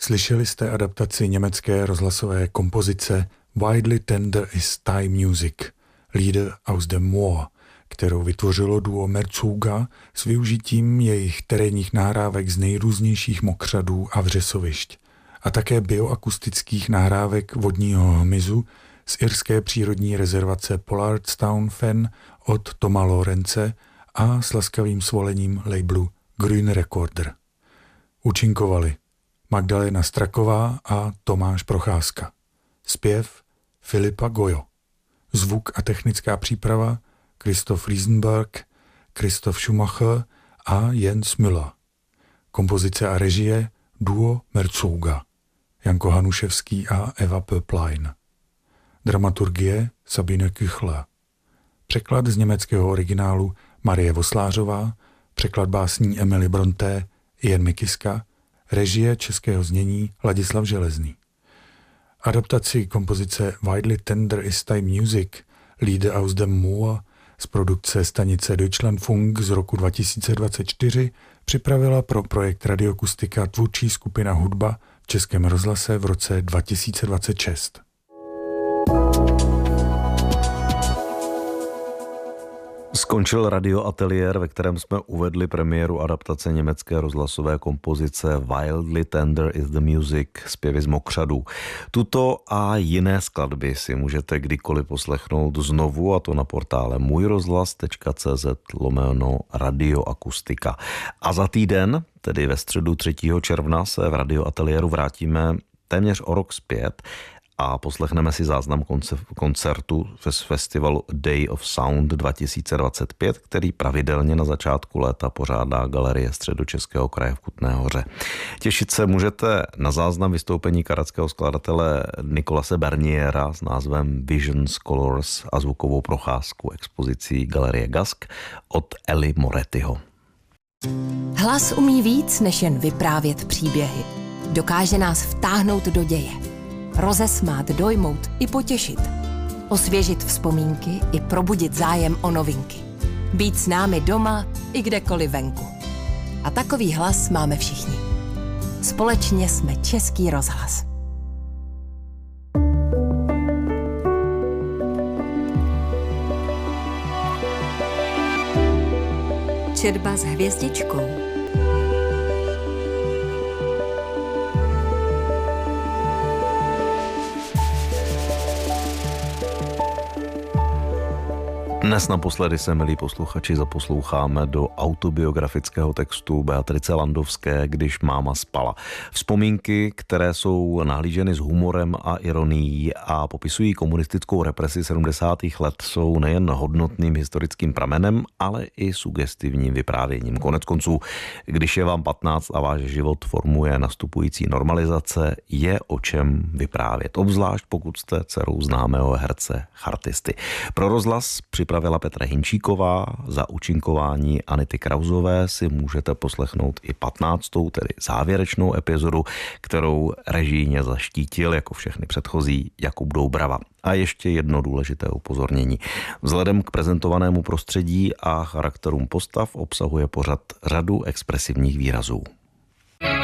Slyšeli jste adaptaci německé rozhlasové kompozice Wildly Tender is Thai Music, Lieder aus dem Moor, kterou vytvořilo duo Merzouga s využitím jejich terénních nahrávek z nejrůznějších mokřadů a vřesovišť a také bioakustických nahrávek vodního hmyzu z irské přírodní rezervace Pollardstown Fen od Toma Lorence a s laskavým svolením labelu Grün Recorder. Účinkovali Magdalena Straková a Tomáš Procházka. Zpěv Filipa Gojo. Zvuk a technická příprava Christoph Riesenberg, Christoph Schumacher a Jens Müller. Kompozice a režie duo Merzouga, Janko Hanuševský a Eva Pöplein. Dramaturgie Sabine Küchler. Překlad z německého originálu Marie Voslářová, překlad básní Emily Bronté, Jan Mikiska, režie českého znění Ladislav Železný. Adaptaci kompozice Wildly Tender is Thai Music, Lieder aus dem Moor z produkce stanice Deutschlandfunk z roku 2024 připravila pro projekt Radioakustika tvůrčí skupina Hudba v Českém rozhlase v roce 2026. Skončil radioateliér, ve kterém jsme uvedli premiéru adaptace německé rozhlasové kompozice Wildly Tender is the Music, zpěvy z mokřadů. Tuto a jiné skladby si můžete kdykoliv poslechnout znovu, a to na portále můjrozhlas.cz/radioakustika. A za týden, tedy ve středu 3. června, se v radioateliéru vrátíme téměř o rok zpět a poslechneme si záznam koncertu z festivalu Day of Sound 2025, který pravidelně na začátku léta pořádá Galerie Středočeského kraje v Kutné Hoře. Těšit se můžete na záznam vystoupení kanadského skladatele Nicolase Berniera s názvem Visions Colors a zvukovou procházku expozicí Galerie Gask od Eli Morettiho. Hlas umí víc, než jen vyprávět příběhy. Dokáže nás vtáhnout do děje. Rozesmát, dojmout i potěšit. Osvěžit vzpomínky i probudit zájem o novinky. Být s námi doma i kdekoliv venku. A takový hlas máme všichni. Společně jsme Český rozhlas. Četba s hvězdičkou. Dnes naposledy se, milí posluchači, zaposloucháme do autobiografického textu Beatrice Landovské Když máma spala. Vzpomínky, které jsou nahlíženy s humorem a ironií a popisují komunistickou represi 70. let, jsou nejen hodnotným historickým pramenem, ale i sugestivním vyprávěním. Koneckonců, když je vám 15 a váš život formuje nastupující normalizace, je o čem vyprávět. Obzvlášť pokud jste dcerou známého herce Chartisty. Pro rozhlas připravila Petra Hinčíková, za účinkování Anity Krauzové si můžete poslechnout i 15., tedy závěrečnou epizodu, kterou režijně zaštítil, jako všechny předchozí, Jakub Doubrava. A ještě jedno důležité upozornění. Vzhledem k prezentovanému prostředí a charakterům postav obsahuje pořad řadu expresivních výrazů.